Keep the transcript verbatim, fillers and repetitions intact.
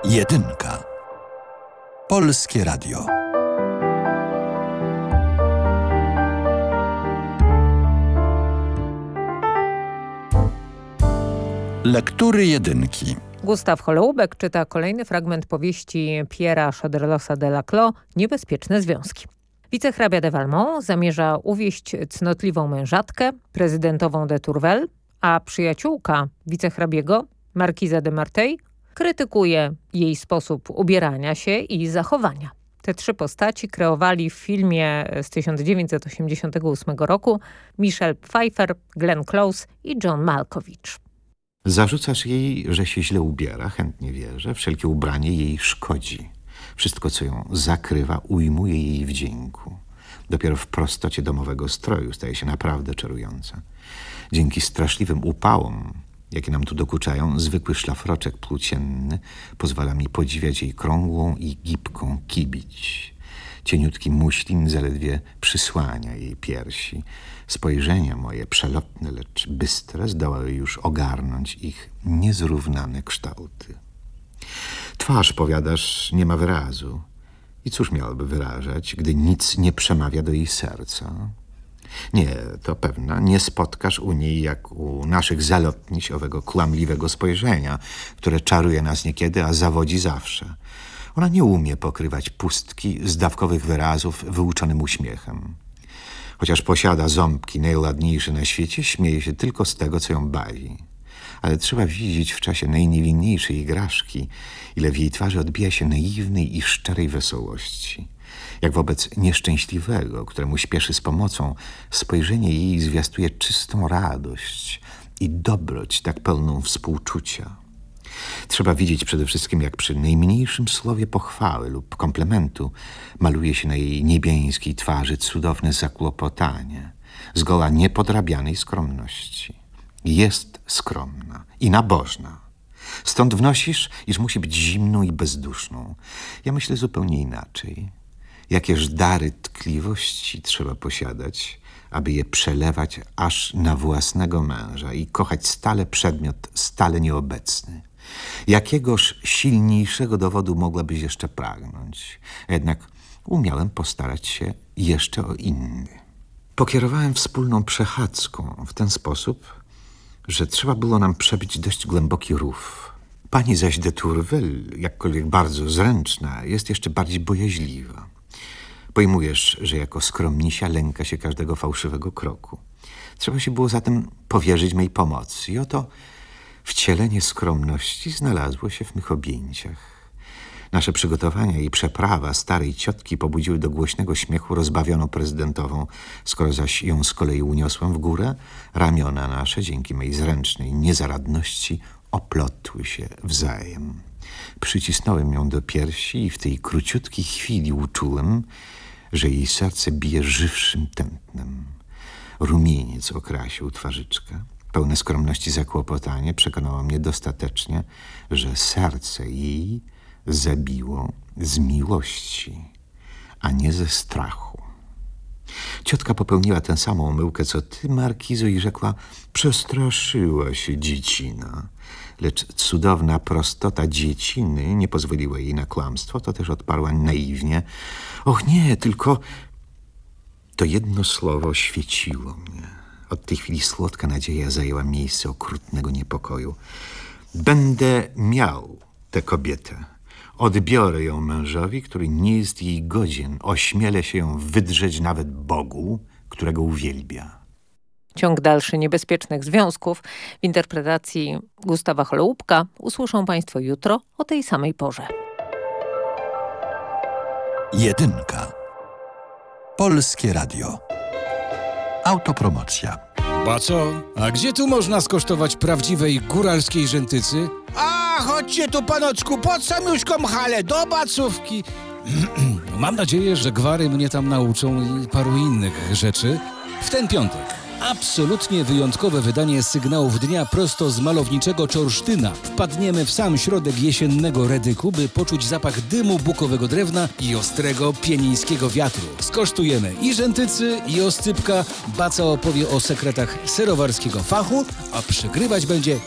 Jedynka. Polskie Radio. Lektury jedynki. Gustaw Holoubek czyta kolejny fragment powieści Pierre'a Choderlosa de Laclos Niebezpieczne związki. Wicehrabia de Valmont zamierza uwieść cnotliwą mężatkę, prezydentową de Tourvel, a przyjaciółka wicehrabiego, markiza de Marteuil, krytykuje jej sposób ubierania się i zachowania. Te trzy postaci kreowali w filmie z tysiąc dziewięćset osiemdziesiątego ósmego roku Michelle Pfeiffer, Glenn Close i John Malkovich. Zarzucasz jej, że się źle ubiera, chętnie wierzę. Wszelkie ubranie jej szkodzi. Wszystko, co ją zakrywa, ujmuje jej wdzięku. Dopiero w prostocie domowego stroju staje się naprawdę czarująca. Dzięki straszliwym upałom, jakie nam tu dokuczają, zwykły szlafroczek płócienny pozwala mi podziwiać jej krągłą i gibką kibić. Cieniutki muślin zaledwie przysłania jej piersi. Spojrzenia moje, przelotne, lecz bystre, zdołały już ogarnąć ich niezrównane kształty. Twarz, powiadasz, nie ma wyrazu. I cóż miałaby wyrażać, gdy nic nie przemawia do jej serca? Nie, to pewna, nie spotkasz u niej, jak u naszych zalotniś, owego kłamliwego spojrzenia, które czaruje nas niekiedy, a zawodzi zawsze. Ona nie umie pokrywać pustki zdawkowych wyrazów wyuczonym uśmiechem. Chociaż posiada ząbki najładniejsze na świecie, śmieje się tylko z tego, co ją bawi. Ale trzeba widzieć w czasie najniewinniejszej igraszki, ile w jej twarzy odbija się naiwnej i szczerej wesołości. Jak wobec nieszczęśliwego, któremu śpieszy z pomocą, spojrzenie jej zwiastuje czystą radość i dobroć tak pełną współczucia. Trzeba widzieć przede wszystkim, jak przy najmniejszym słowie pochwały lub komplementu maluje się na jej niebiańskiej twarzy cudowne zakłopotanie, zgoła niepodrabianej skromności. Jest skromna i nabożna. Stąd wnosisz, iż musi być zimną i bezduszną. Ja myślę zupełnie inaczej. Jakież dary tkliwości trzeba posiadać, aby je przelewać aż na własnego męża i kochać stale przedmiot, stale nieobecny. Jakiegoż silniejszego dowodu mogłabyś jeszcze pragnąć? Jednak umiałem postarać się jeszcze o inny. Pokierowałem wspólną przechadzką w ten sposób, że trzeba było nam przebyć dość głęboki rów. Pani zaś de Tourvel, jakkolwiek bardzo zręczna, jest jeszcze bardziej bojaźliwa. Pojmujesz, że jako skromnisia lęka się każdego fałszywego kroku. Trzeba się było zatem powierzyć mej pomocy i oto wcielenie skromności znalazło się w mych objęciach. Nasze przygotowania i przeprawa starej ciotki pobudziły do głośnego śmiechu rozbawioną prezydentową. Skoro zaś ją z kolei uniosłem w górę, ramiona nasze, dzięki mej zręcznej niezaradności, oplotły się wzajem. Przycisnąłem ją do piersi i w tej króciutkiej chwili uczułem, że jej serce bije żywszym tętnem. Rumieniec okrasił twarzyczkę. Pełne skromności zakłopotanie przekonało mnie dostatecznie, że serce jej zabiło z miłości, a nie ze strachu. Ciotka popełniła tę samą omyłkę, co ty, markizo, i rzekła: przestraszyła się dziecina. Lecz cudowna prostota dzieciny nie pozwoliła jej na kłamstwo, to też odparła naiwnie: och nie, tylko... To jedno słowo świeciło mnie. Od tej chwili słodka nadzieja zajęła miejsce okrutnego niepokoju. Będę miał tę kobietę. Odbiorę ją mężowi, który nie jest jej godzien. Ośmielę się ją wydrzeć nawet Bogu, którego uwielbia. Ciąg dalszy Niebezpiecznych związków w interpretacji Gustawa Holoubka usłyszą państwo jutro o tej samej porze. Jedynka. Polskie Radio. Autopromocja. Ba co? A gdzie tu można skosztować prawdziwej góralskiej rzętycy? A, chodźcie tu, panoczku, pod samiuszką halę, do bacówki. Mam nadzieję, że gwary mnie tam nauczą i paru innych rzeczy. W ten piątek absolutnie wyjątkowe wydanie Sygnałów Dnia prosto z malowniczego Czorsztyna. Wpadniemy w sam środek jesiennego Redyku, by poczuć zapach dymu bukowego drewna i ostrego pienińskiego wiatru. Skosztujemy i rzętycy, i oscypka. Baca opowie o sekretach serowarskiego fachu, a przygrywać będzie